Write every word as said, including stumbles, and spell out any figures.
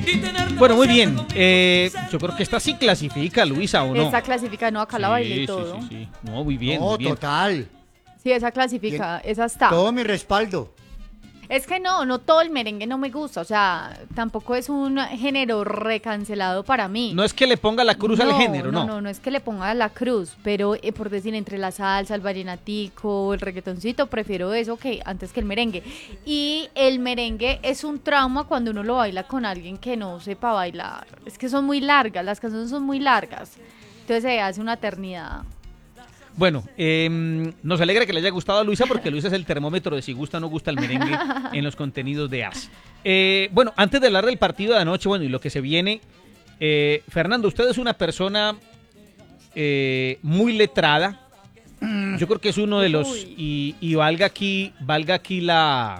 Bueno, muy bien. Eh, yo creo que esta sí clasifica, Luisa, ¿o no? Esa clasifica, no, acá la Sí, bailé sí, y todo. sí, sí. No, muy bien, No, muy bien. total. Sí, esa clasifica, esa está. Todo mi respaldo. Es que no, no todo el merengue no me gusta, o sea, tampoco es un género recancelado para mí. No es que le ponga la cruz al No, género, no, no. no, no es que le ponga la cruz, pero eh, por decir entre la salsa, el vallenatico, el reggaetoncito, prefiero eso que antes que el merengue. Y el merengue es un trauma cuando uno lo baila con alguien que no sepa bailar. Es que son muy largas, las canciones son muy largas, entonces se hace una eternidad. Bueno, eh, nos alegra que le haya gustado a Luisa porque Luisa es el termómetro de si gusta o no gusta el merengue en los contenidos de As. Eh, bueno, antes de hablar del partido de anoche, bueno, y lo que se viene, eh, Fernando, usted es una persona eh, muy letrada. Yo creo que es uno de los, y, y valga aquí, valga aquí la,